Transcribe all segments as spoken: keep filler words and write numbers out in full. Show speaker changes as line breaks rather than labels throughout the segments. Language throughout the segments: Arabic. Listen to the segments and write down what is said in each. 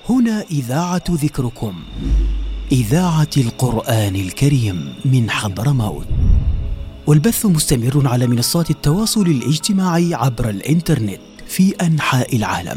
هنا إذاعة ذكركم، إذاعة القرآن الكريم من حضرموت، والبث مستمر على منصات التواصل الاجتماعي عبر الإنترنت في أنحاء العالم.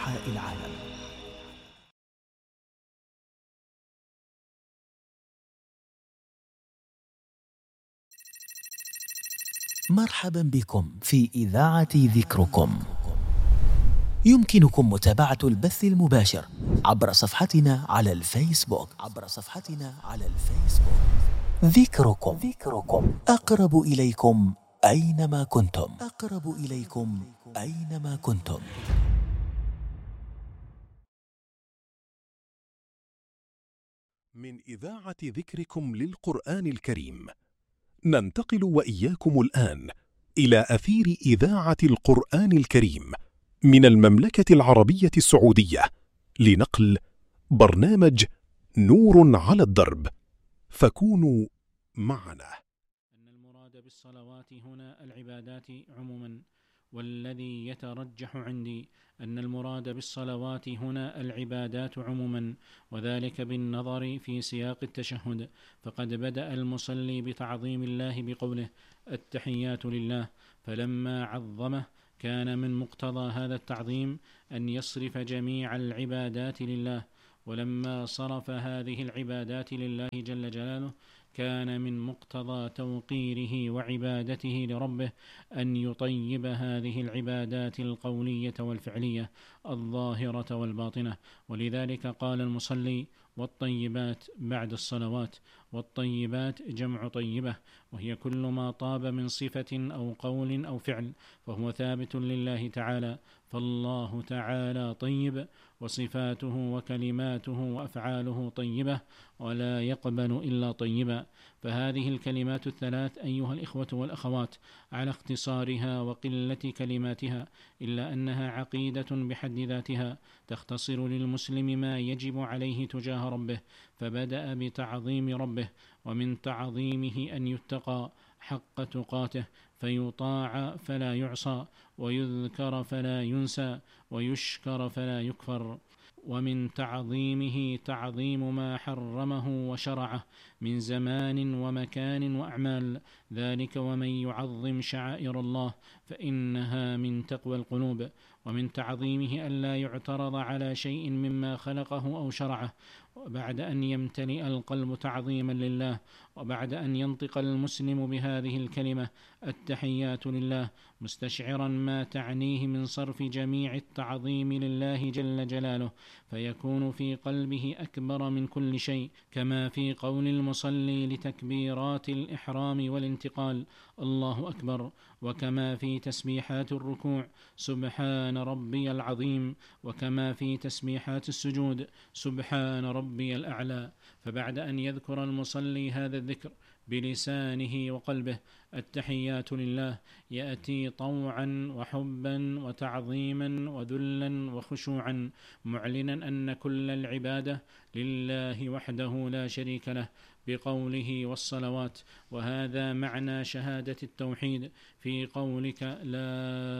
مرحبا بكم في إذاعة ذكركم. يمكنكم متابعة البث المباشر عبر صفحتنا على الفيسبوك عبر صفحتنا على الفيسبوك ذكركم ذكركم أقرب إليكم أينما كنتم أقرب إليكم أينما كنتم.
من إذاعة ذكركم للقرآن الكريم ننتقل وإياكم الآن إلى أثير إذاعة القرآن الكريم من المملكة العربية السعودية لنقل برنامج نور على الدرب، فكونوا معنا.
أن المراد بالصلوات هنا العبادات عموما، والذي يترجح عندي أن المراد بالصلوات هنا العبادات عموما، وذلك بالنظر في سياق التشهد، فقد بدأ المصلي بتعظيم الله بقوله التحيات لله، فلما عظمه كان من مقتضى هذا التعظيم أن يصرف جميع العبادات لله، ولما صرف هذه العبادات لله جل جلاله كان من مقتضى توقيره وعبادته لربه أن يطيب هذه العبادات القولية والفعلية الظاهرة والباطنة، ولذلك قال المصلي والطيبات بعد الصلوات. والطيبات جمع طيبة، وهي كل ما طاب من صفة أو قول أو فعل فهو ثابت لله تعالى، فالله تعالى طيب، وصفاته وكلماته وأفعاله طيبة ولا يقبل إلا طيبا. فهذه الكلمات الثلاث أيها الإخوة والأخوات على اختصارها وقلة كلماتها، إلا أنها عقيدة بحد ذاتها تختصر للمسلم ما يجب عليه تجاه ربه، فبدأ بتعظيم ربه، ومن تعظيمه أن يتقى حق تقاته، فيطاع فلا يعصى، ويذكر فلا ينسى، ويشكر فلا يكفر. ومن تعظيمه تعظيم ما حرمه وشرعه من زمان ومكان وأعمال، ذلك ومن يعظم شعائر الله فإنها من تقوى القلوب. ومن تعظيمه ألا يعترض على شيء مما خلقه أو شرعه، وبعد أن يمتلئ القلب تعظيما لله، وبعد أن ينطق المسلم بهذه الكلمة التحيات لله مستشعرا ما تعنيه من صرف جميع التعظيم لله جل جلاله، فيكون في قلبه أكبر من كل شيء، كما في قول المصلي لتكبيرات الإحرام والانتقال الله أكبر، وكما في تسبيحات الركوع سبحان ربي العظيم، وكما في تسبيحات السجود سبحان ربي الأعلى. فبعد أن يذكر المصلي هذا الذكر بلسانه وقلبه التحيات لله، يأتي طوعا وحبا وتعظيما وذلا وخشوعا، معلنا أن كل العبادة لله وحده لا شريك له بقوله والصلوات. وهذا معنى شهادة التوحيد في قولك لا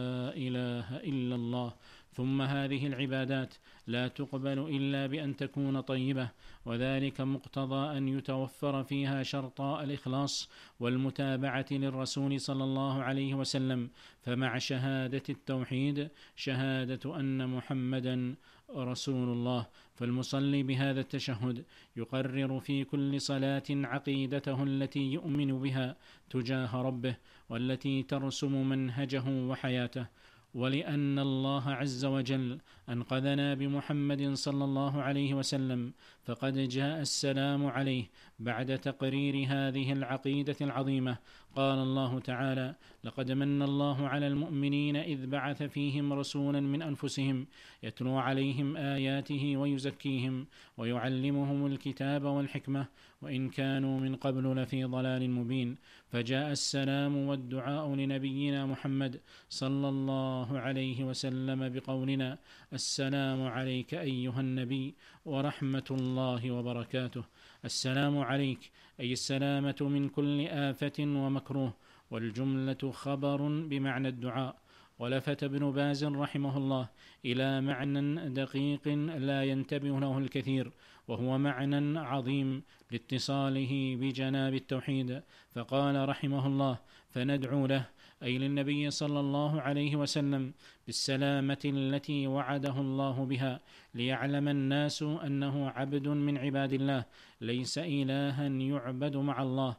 إله إلا الله. ثم هذه العبادات لا تقبل إلا بأن تكون طيبة، وذلك مقتضى أن يتوفر فيها شرطا الإخلاص والمتابعة للرسول صلى الله عليه وسلم. فمع شهادة التوحيد شهادة أن محمدا رسول الله، فالمصلي بهذا التشهد يقرر في كل صلاة عقيدته التي يؤمن بها تجاه ربه، والتي ترسم منهجه وحياته. ولأن الله عز وجل أنقذنا بمحمد صلى الله عليه وسلم، فقد جاء السلام عليه بعد تقرير هذه العقيدة العظيمة. قال الله تعالى: لقد من الله على المؤمنين إذ بعث فيهم رسولا من أنفسهم يتلو عليهم آياته ويزكيهم ويعلمهم الكتاب والحكمة وإن كانوا من قبل لفي ضلال مبين. فجاء السلام والدعاء لنبينا محمد صلى الله عليه وسلم بقولنا: السلام عليك أيها النبي ورحمة الله وبركاته. السلام عليك أي السلامة من كل آفة ومكروه، والجملة خبر بمعنى الدعاء. ولفت ابن باز رحمه الله إلى معنى دقيق لا ينتبه له الكثير، وهو معنى عظيم لاتصاله بجناب التوحيد، فقال رحمه الله: فندعو له، أي للنبي صلى الله عليه وسلم، بالسلامة التي وعده الله بها، ليعلم الناس أنه عبد من عباد الله، ليس إلها يعبد مع الله،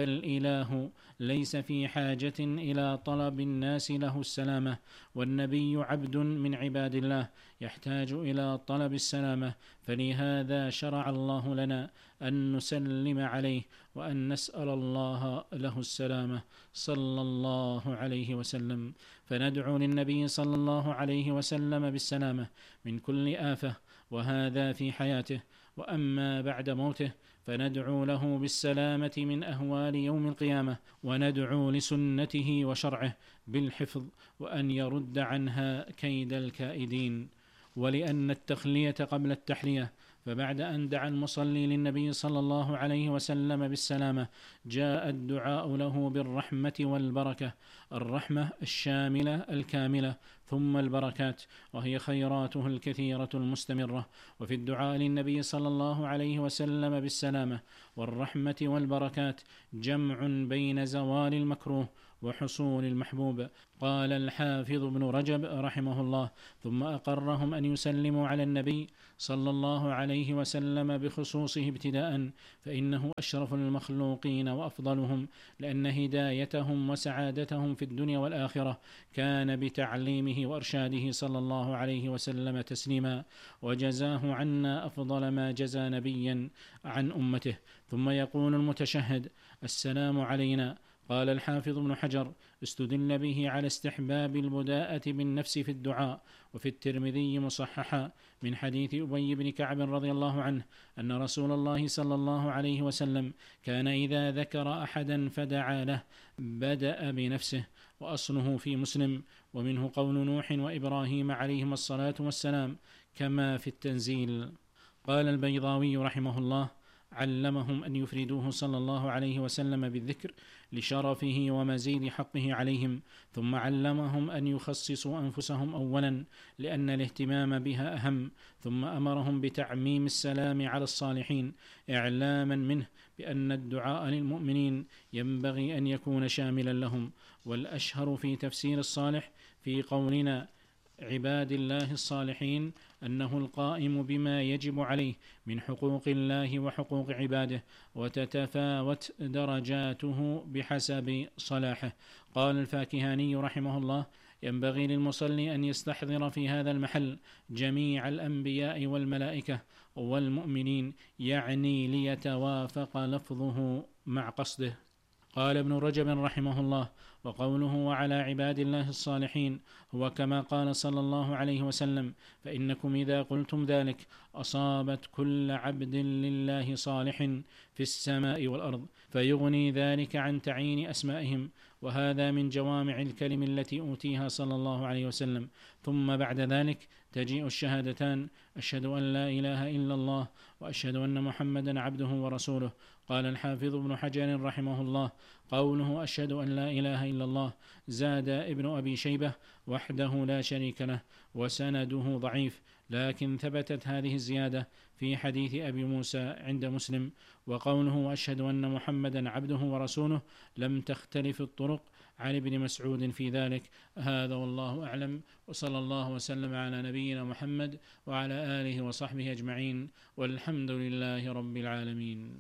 فالإله ليس في حاجة إلى طلب الناس له السلامة، والنبي عبد من عباد الله يحتاج إلى طلب السلامة، فلهذا شرع الله لنا أن نسلم عليه وأن نسأل الله له السلامة صلى الله عليه وسلم. فندعو للنبي صلى الله عليه وسلم بالسلامة من كل آفة، وهذا في حياته، وأما بعد موته فندعو له بالسلامة من أهوال يوم القيامة، وندعو لسنته وشرعه بالحفظ، وأن يرد عنها كيد الكائدين. ولأن التخلية قبل التحلية، فبعد أن دعا المصلي للنبي صلى الله عليه وسلم بالسلامة جاء الدعاء له بالرحمة والبركة، الرحمة الشاملة الكاملة، ثم البركات وهي خيراته الكثيرة المستمرة. وفي الدعاء للنبي صلى الله عليه وسلم بالسلامة والرحمة والبركات جمع بين زوال المكروه وحصول المحبوب. قال الحافظ ابن رجب رحمه الله: ثم أقرهم أن يسلموا على النبي صلى الله عليه وسلم بخصوصه ابتداء، فإنه أشرف المخلوقين وأفضلهم، لأن هدايتهم وسعادتهم في الدنيا والآخرة كان بتعليمه وإرشاده صلى الله عليه وسلم تسليما، وجزاه عنا أفضل ما جزى نبيا عن أمته. ثم يقول المتشهد: السلام علينا. قال الحافظ ابن حجر: استدل به على استحباب البداءة بالنفس في الدعاء. وفي الترمذي مصححا من حديث أبي بن كعب رضي الله عنه أن رسول الله صلى الله عليه وسلم كان إذا ذكر أحدا فدعا له بدأ بنفسه، وأصله في مسلم، ومنه قول نوح وإبراهيم عليهما الصلاة والسلام كما في التنزيل. قال البيضاوي رحمه الله: علمهم أن يفردوه صلى الله عليه وسلم بالذكر لشرفه ومزيد حقه عليهم، ثم علمهم أن يخصصوا أنفسهم أولا لأن الاهتمام بها أهم، ثم أمرهم بتعميم السلام على الصالحين إعلاما منه بأن الدعاء للمؤمنين ينبغي أن يكون شاملا لهم. والأشهر في تفسير الصالح في قولنا عباد الله الصالحين أنه القائم بما يجب عليه من حقوق الله وحقوق عباده، وتتفاوت درجاته بحسب صلاحه. قال الفاكهاني رحمه الله: ينبغي للمصلي أن يستحضر في هذا المحل جميع الأنبياء والملائكة والمؤمنين، يعني ليتوافق لفظه مع قصده. قال ابن رجب رحمه الله: وقوله وعلى عباد الله الصالحين هو كما قال صلى الله عليه وسلم: فإنكم إذا قلتم ذلك أصابت كل عبد لله صالح في السماء والأرض، فيغني ذلك عن تعيين أسمائهم. وهذا من جوامع الكلم التي أوتيها صلى الله عليه وسلم. ثم بعد ذلك تجيء الشهادتان: أشهد أن لا إله إلا الله وأشهد أن محمدا عبده ورسوله. قال الحافظ ابن حجر رحمه الله: قوله أشهد أن لا إله إلا الله زاد ابن أبي شيبة وحده لا شريك له، وسنده ضعيف، لكن ثبتت هذه الزيادة في حديث أبي موسى عند مسلم. وقوله أشهد أن محمدا عبده ورسوله لم تختلف الطرق عن ابن مسعود في ذلك. هذا والله أعلم، وصلى الله وسلم على نبينا محمد وعلى آله وصحبه أجمعين، والحمد لله رب العالمين.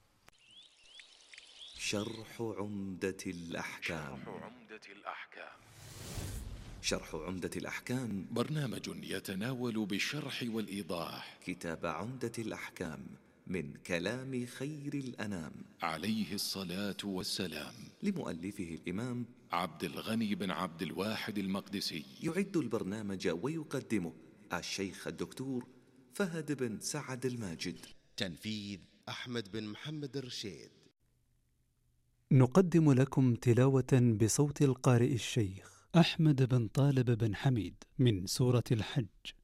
شرح عمدة الأحكام.
شرح عمدة الأحكام.
شرح عمدة الأحكام
برنامج يتناول بالشرح والإيضاح
كتاب عمدة الأحكام من كلام خير الأنام
عليه الصلاة والسلام،
لمؤلفه الإمام
عبد الغني بن عبد الواحد المقدسي.
يعد البرنامج ويقدمه الشيخ الدكتور فهد بن سعد الماجد.
تنفيذ أحمد بن محمد الرشيد.
نقدم لكم تلاوة بصوت القارئ الشيخ أحمد بن طالب بن حميد من سورة الحج.